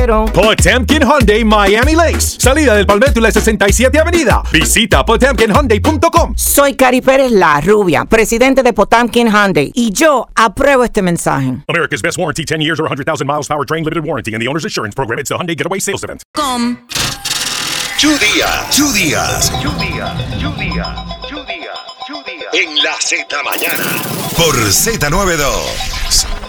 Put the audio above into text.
Potemkin Hyundai Miami Lakes. Salida del Palmetto y la 67 Avenida. Visita potemkinhyundai.com. Soy Cari Pérez, la rubia, presidente de Potemkin Hyundai. Y yo apruebo este mensaje. America's best warranty, 10 years or 100,000 miles powertrain limited warranty. And the owner's assurance program. It's the Hyundai Getaway Sales Event. Two días. En la Z Mañana. Por Z92.